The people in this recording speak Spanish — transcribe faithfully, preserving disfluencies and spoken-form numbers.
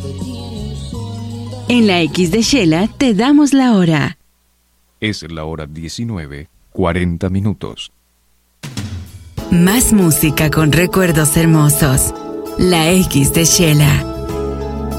En la X de Shela te damos la hora. Es la hora diecinueve, cuarenta minutos. Más música con recuerdos hermosos. La X de Shela.